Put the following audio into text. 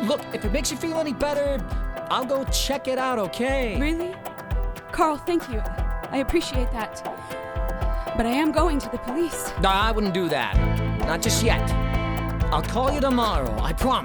Look, if it makes you feel any better, I'll go check it out, okay? Really? Carl, thank you. I appreciate that. But I am going to the police. No, I wouldn't do that. Not just yet. I'll call you tomorrow, I promise.